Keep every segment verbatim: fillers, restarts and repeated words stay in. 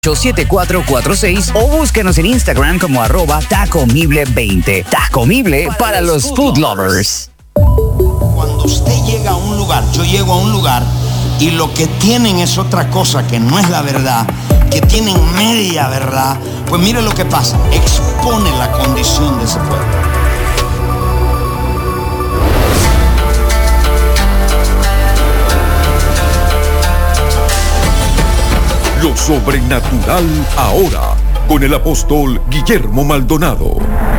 siete cuatro cuatro seis o búsquenos en Instagram como arroba tacomible veinte. Tacomible para los food lovers. Cuando usted llega a un lugar, yo llego a un lugar y lo que tienen es otra cosa que no es la verdad, que tienen media verdad, pues mire lo que pasa, expone la condición de ese pueblo. Lo sobrenatural ahora, con el apóstol Guillermo Maldonado.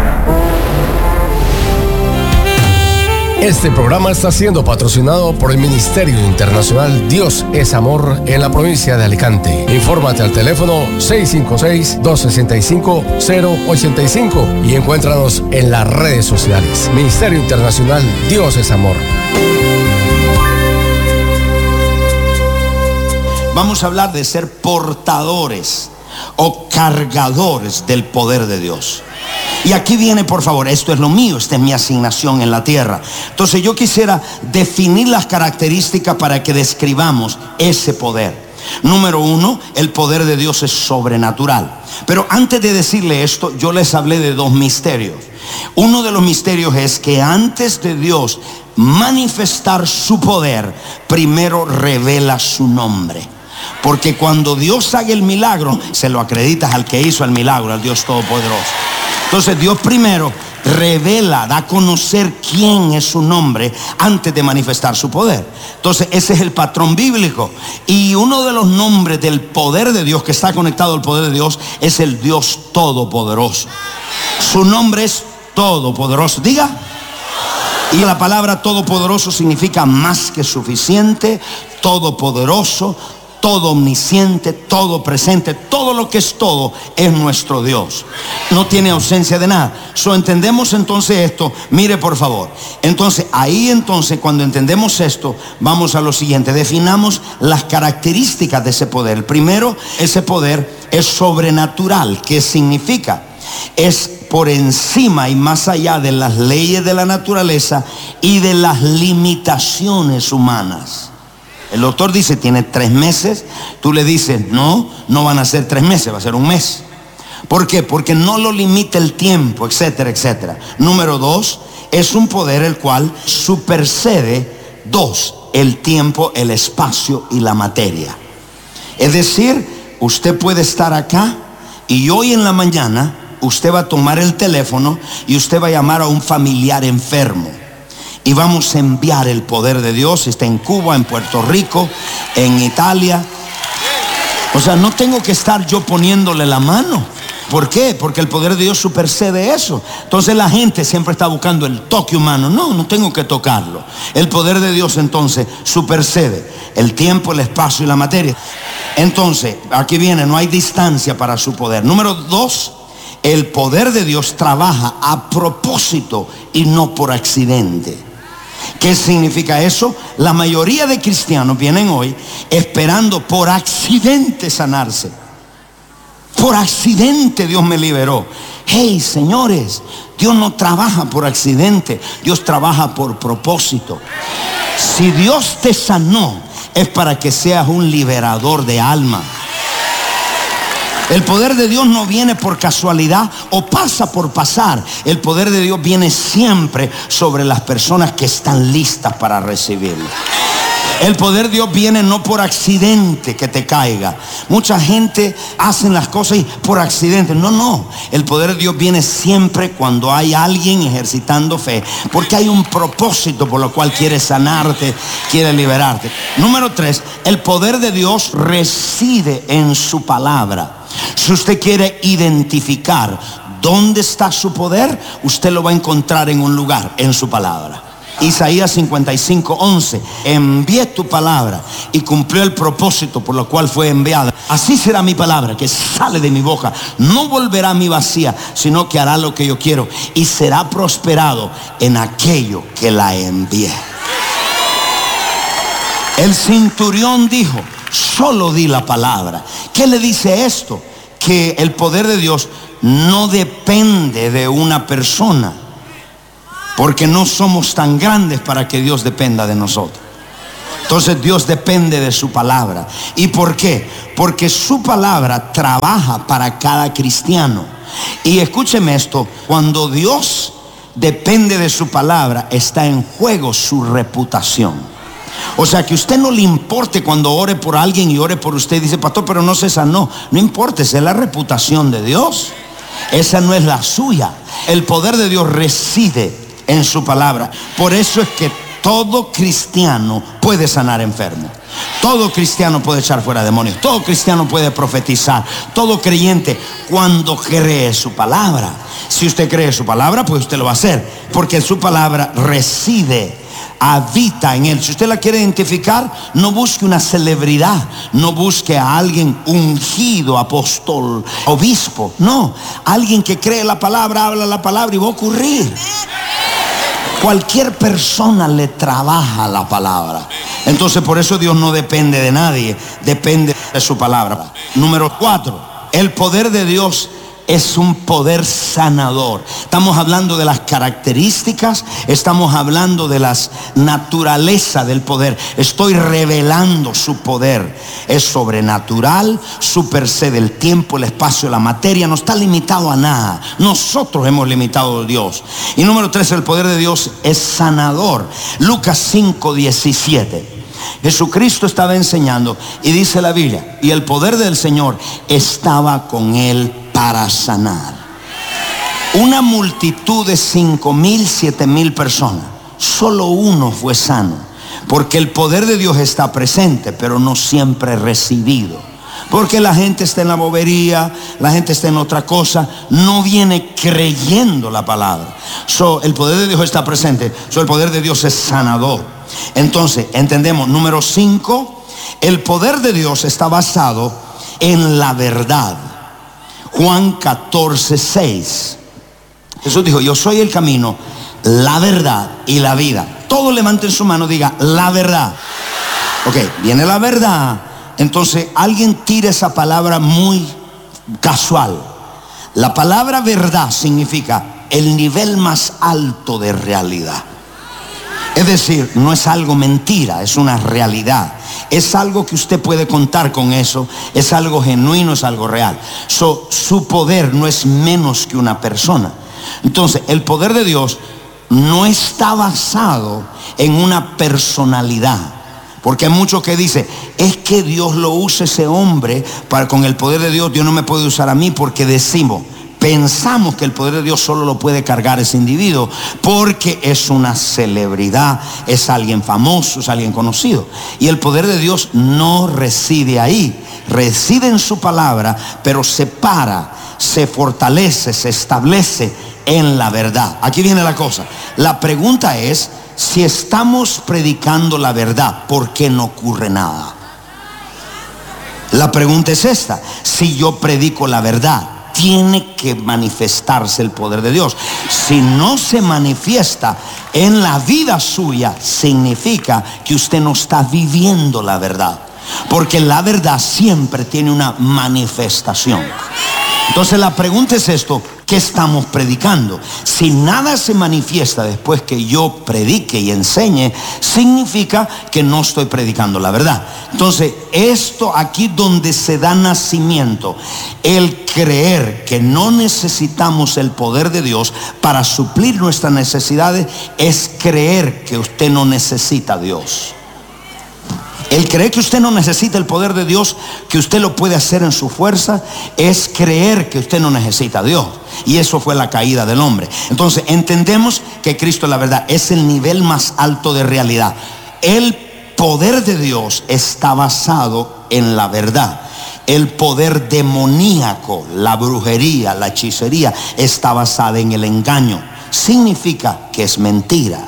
Este programa está siendo patrocinado por el Ministerio Internacional Dios es Amor en la provincia de Alicante. Infórmate al teléfono seis cinco seis, dos seis cinco, cero ocho cinco y encuéntranos en las redes sociales. Ministerio Internacional Dios es Amor. Vamos a hablar de ser portadores o cargadores del poder de Dios. Y aquí viene, por favor, esto es lo mío, esta es mi asignación en la tierra. Entonces yo quisiera definir las características para que describamos ese poder. Número uno, el poder de Dios es sobrenatural. Pero antes de decirle esto, yo les hablé de dos misterios. Uno de los misterios es que antes de Dios manifestar su poder, primero revela su nombre. Porque cuando Dios haga el milagro, se lo acreditas al que hizo el milagro, al Dios Todopoderoso. Entonces Dios primero revela, da a conocer quién es su nombre antes de manifestar su poder. Entonces ese es el patrón bíblico. Y uno de los nombres del poder de Dios, que está conectado al poder de Dios, es el Dios Todopoderoso. Su nombre es Todopoderoso. Diga. Y la palabra todopoderoso significa más que suficiente, todopoderoso, todo omnisciente, todo presente, todo lo que es todo es nuestro Dios. No tiene ausencia de nada. So, entendemos entonces esto. Mire por favor. Entonces ahí entonces cuando entendemos esto, vamos a lo siguiente. Definamos las características de ese poder. Primero, ese poder es sobrenatural. ¿Qué significa? Es por encima y más allá de las leyes de la naturaleza y de las limitaciones humanas. El doctor dice, tiene tres meses. Tú le dices, no, no van a ser tres meses, va a ser un mes. ¿Por qué? Porque no lo limita el tiempo, etcétera, etcétera. Número dos, es un poder el cual supersede, dos, el tiempo, el espacio y la materia. Es decir, usted puede estar acá y hoy en la mañana usted va a tomar el teléfono y usted va a llamar a un familiar enfermo. Y vamos a enviar el poder de Dios. Está en Cuba, en Puerto Rico, en Italia. O sea, no tengo que estar yo poniéndole la mano. ¿Por qué? Porque el poder de Dios supersede eso. Entonces la gente siempre está buscando el toque humano. No, no tengo que tocarlo. El poder de Dios entonces supersede el tiempo, el espacio y la materia. Entonces, aquí viene, no hay distancia para su poder. Número dos, el poder de Dios trabaja a propósito y no por accidente. ¿Qué significa eso? La mayoría de cristianos vienen hoy esperando por accidente sanarse. Por accidente Dios me liberó. Hey, señores, Dios no trabaja por accidente, Dios trabaja por propósito. Si Dios te sanó, es para que seas un liberador de alma. El poder de Dios no viene por casualidad o pasa por pasar. El poder de Dios viene siempre sobre las personas que están listas para recibirlo. El poder de Dios viene no por accidente que te caiga. Mucha gente hace las cosas y por accidente. No, no. El poder de Dios viene siempre cuando hay alguien ejercitando fe. Porque hay un propósito por lo cual quiere sanarte, quiere liberarte. Número tres, el poder de Dios reside en su palabra. Si usted quiere identificar dónde está su poder, usted lo va a encontrar en un lugar, en su palabra. Isaías cincuenta y cinco, once. Envié tu palabra y cumplió el propósito por lo cual fue enviada. Así será mi palabra que sale de mi boca. No volverá a mí vacía, sino que hará lo que yo quiero y será prosperado en aquello que la envié. El centurión dijo, solo di la palabra. ¿Qué le dice esto? Que el poder de Dios no depende de una persona, porque no somos tan grandes para que Dios dependa de nosotros. Entonces Dios depende de su palabra. ¿Y por qué? Porque su palabra trabaja para cada cristiano. Y escúcheme esto, cuando Dios depende de su palabra, está en juego su reputación. O sea, que a usted no le importe cuando ore por alguien y ore por usted y dice, pastor, pero no se sanó. No importa, esa es la reputación de Dios. Esa no es la suya. El poder de Dios reside en su palabra. Por eso es que todo cristiano puede sanar enfermos. Todo cristiano puede echar fuera demonios. Todo cristiano puede profetizar. Todo creyente, cuando cree su palabra. Si usted cree su palabra, pues usted lo va a hacer, porque su palabra reside, habita en él. Si usted la quiere identificar, no busque una celebridad, no busque a alguien ungido, apóstol, obispo. No, alguien que cree la palabra, habla la palabra y va a ocurrir. Cualquier persona le trabaja la palabra. Entonces por eso Dios no depende de nadie, depende de su palabra. Número cuatro, el poder de Dios es un poder sanador. Estamos hablando de las características, estamos hablando de las naturaleza del poder. Estoy revelando su poder. Es sobrenatural, supersede el tiempo, el espacio, la materia. No está limitado a nada. Nosotros hemos limitado a Dios. Y número tres, el poder de Dios es sanador. Lucas cinco diecisiete. Jesucristo estaba enseñando y dice la Biblia, y el poder del Señor estaba con él para sanar. Una multitud de cinco mil, siete mil personas, solo uno fue sano, porque el poder de Dios está presente, pero no siempre recibido. Porque la gente está en la bobería, la gente está en otra cosa, no viene creyendo la palabra. So, el poder de Dios está presente, so, el poder de Dios es sanador. Entonces, entendemos, número cinco, el poder de Dios está basado en la verdad. Juan catorce seis. Jesús dijo, yo soy el camino, la verdad y la vida. Todos levanten su mano, diga, la verdad. Ok, viene la verdad. Entonces, alguien tira esa palabra muy casual. La palabra verdad significa el nivel más alto de realidad. Es decir, no es algo mentira, es una realidad. Es algo que usted puede contar con eso. Es algo genuino, es algo real. So, su poder no es menos que una persona. Entonces, el poder de Dios no está basado en una personalidad. Porque hay muchos que dicen, es que Dios lo usa ese hombre para, con el poder de Dios, Dios no me puede usar a mí, porque decimos, pensamos que el poder de Dios solo lo puede cargar ese individuo porque es una celebridad, es alguien famoso, es alguien conocido. Y el poder de Dios no reside ahí, reside en su palabra, pero se para, se fortalece, se establece en la verdad. Aquí viene la cosa. La pregunta es, si estamos predicando la verdad, ¿por qué no ocurre nada? La pregunta es esta: si yo predico la verdad, tiene que manifestarse el poder de Dios. Si no se manifiesta en la vida suya, significa que usted no está viviendo la verdad, porque la verdad siempre tiene una manifestación. Entonces la pregunta es esto: ¿qué estamos predicando? Si nada se manifiesta después que yo predique y enseñe, significa que no estoy predicando la verdad. Entonces, esto aquí donde se da nacimiento, el creer que no necesitamos el poder de Dios para suplir nuestras necesidades, es creer que usted no necesita a Dios. El creer que usted no necesita el poder de Dios, que usted lo puede hacer en su fuerza, es creer que usted no necesita a Dios. Y eso fue la caída del hombre. Entonces entendemos que Cristo, la verdad, es el nivel más alto de realidad. El poder de Dios está basado en la verdad. El poder demoníaco, la brujería, la hechicería, está basada en el engaño. Significa que es mentira.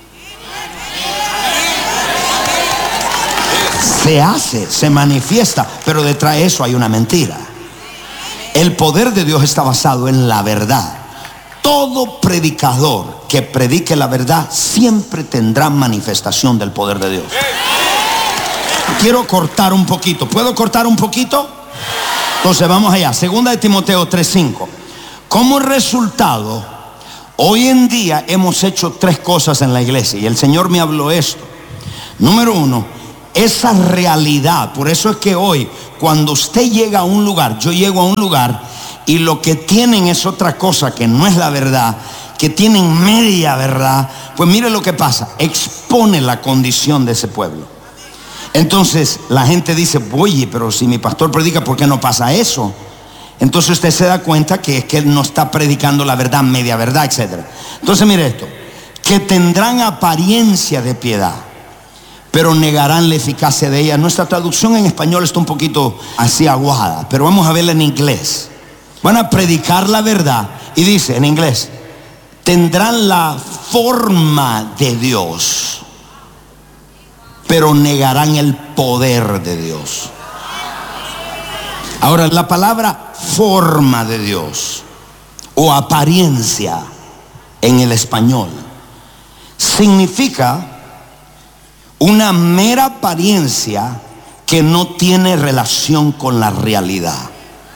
Se hace, se manifiesta, pero detrás de eso hay una mentira. El poder de Dios está basado en la verdad. Todo predicador que predique la verdad siempre tendrá manifestación del poder de Dios. Quiero cortar un poquito. ¿Puedo cortar un poquito? Entonces vamos allá. Segunda de Timoteo tres cinco. Como resultado, hoy en día hemos hecho tres cosas en la iglesia, y el Señor me habló esto. Número uno, esa realidad. Por eso es que hoy, cuando usted llega a un lugar, yo llego a un lugar y lo que tienen es otra cosa que no es la verdad, que tienen media verdad, pues mire lo que pasa, expone la condición de ese pueblo. Entonces la gente dice, oye, pero si mi pastor predica, ¿por qué no pasa eso? Entonces usted se da cuenta que es que él no está predicando la verdad, media verdad, etcétera. Entonces mire esto, que tendrán apariencia de piedad, pero negarán la eficacia de ella. Nuestra traducción en español está un poquito así aguada, pero vamos a verla en inglés. Van a predicar la verdad y dice en inglés, tendrán la forma de Dios, pero negarán el poder de Dios. Ahora, la palabra forma de Dios o apariencia en el español significa una mera apariencia que no tiene relación con la realidad.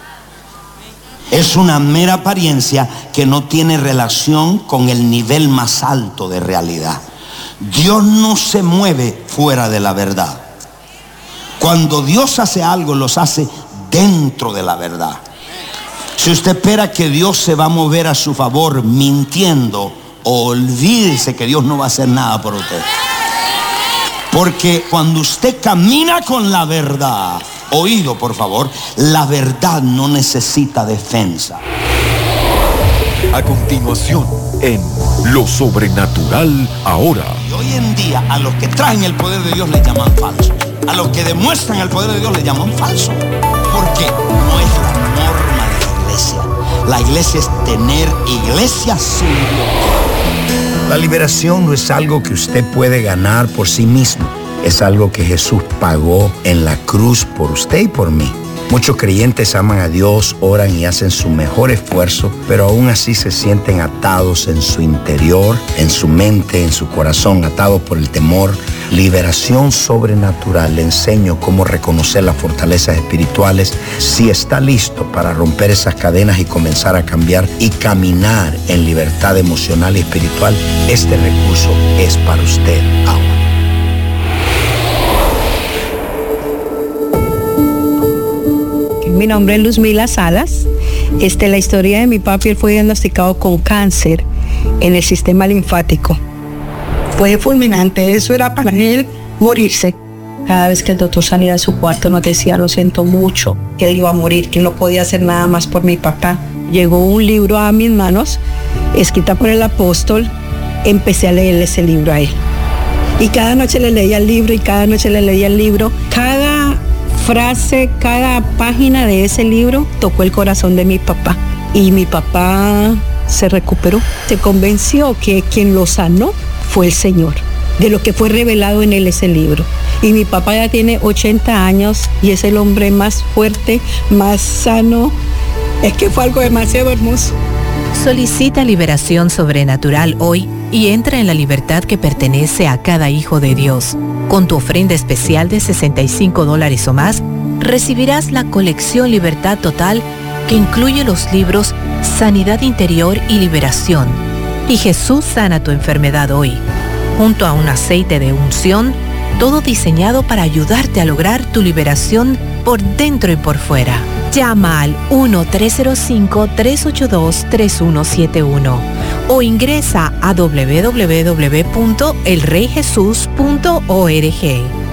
Es una mera apariencia que no tiene relación con el nivel más alto de realidad. Dios no se mueve fuera de la verdad. Cuando Dios hace algo, los hace dentro de la verdad. Si usted espera que Dios se va a mover a su favor mintiendo, olvídese que Dios no va a hacer nada por usted. Porque cuando usted camina con la verdad, oído por favor, la verdad no necesita defensa. A continuación, en Lo Sobrenatural Ahora. Y hoy en día a los que traen el poder de Dios les llaman falsos. A los que demuestran el poder de Dios les llaman falsos. Porque no es la norma de la iglesia. La iglesia es tener iglesia sin Dios. La liberación no es algo que usted puede ganar por sí mismo. Es algo que Jesús pagó en la cruz por usted y por mí. Muchos creyentes aman a Dios, oran y hacen su mejor esfuerzo, pero aún así se sienten atados en su interior, en su mente, en su corazón, atados por el temor. Liberación sobrenatural. Le enseño cómo reconocer las fortalezas espirituales. Si está listo para romper esas cadenas y comenzar a cambiar y caminar en libertad emocional y espiritual, este recurso es para usted ahora. Mi nombre es Luzmila Salas. Este, la historia de mi papi, él fue diagnosticado con cáncer en el sistema linfático. Fue fulminante, eso era para él morirse. Cada vez que el doctor salía de su cuarto nos decía, lo siento mucho, que él iba a morir, que no podía hacer nada más por mi papá. Llegó un libro a mis manos, escrita por el apóstol, empecé a leer ese libro a él. Y cada noche le leía el libro y cada noche le leía el libro. Cada frase, cada página de ese libro tocó el corazón de mi papá. Y mi papá se recuperó. Se convenció que quien lo sanó fue el Señor, de lo que fue revelado en él ese libro. Y mi papá ya tiene ochenta años y es el hombre más fuerte, más sano. Es que fue algo demasiado hermoso. Solicita liberación sobrenatural hoy y entra en la libertad que pertenece a cada hijo de Dios. Con tu ofrenda especial de sesenta y cinco dólares o más, recibirás la colección Libertad Total, que incluye los libros Sanidad Interior y Liberación y Jesús sana tu enfermedad hoy, junto a un aceite de unción, todo diseñado para ayudarte a lograr tu liberación por dentro y por fuera. Llama al uno tres cero cinco, tres ocho dos, tres uno siete uno o ingresa a doble u doble u doble u punto el rey jesús punto org.